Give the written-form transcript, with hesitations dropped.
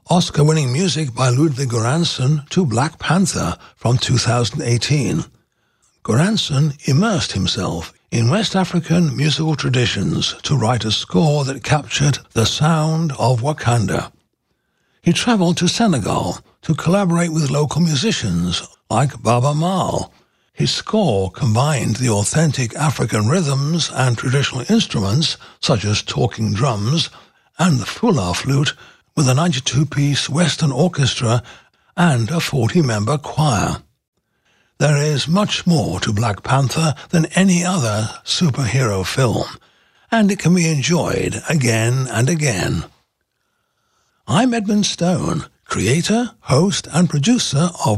Oscar-winning music by Ludwig Göransson to Black Panther from 2018. Göransson immersed himself in West African musical traditions to write a score that captured the sound of Wakanda. He traveled to Senegal to collaborate with local musicians like Baaba Maal. His score combined the authentic African rhythms and traditional instruments, such as talking drums and the fula flute, with a 92-piece Western orchestra and a 40-member choir. There is much more to Black Panther than any other superhero film, and it can be enjoyed again and again. I'm Edmund Stone, creator, host, and producer of